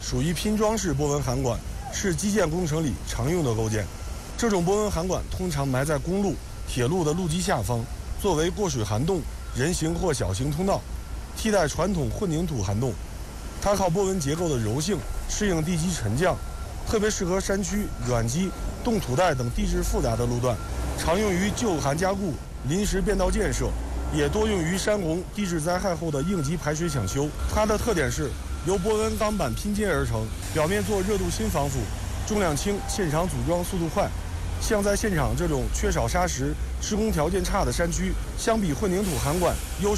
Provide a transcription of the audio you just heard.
属于拼装式波纹涵管，是基建工程里常用的构件。这种波纹涵管通常埋在公路、铁路的路基下方，作为过水涵洞、人行或小型通道，替代传统混凝土涵洞。它靠波纹结构的柔性适应地基沉降，特别适合山区、软基、冻土带等地质复杂的路段，常用于旧涵加固、临时变道建设，也多用于山洪、地质灾害后的应急排水抢修。它的特点是由波纹钢板拼接而成，表面做热镀锌防腐，重量轻，现场组装速度快。像在现场这种缺少砂石、施工条件差的山区，相比混凝土涵管优势。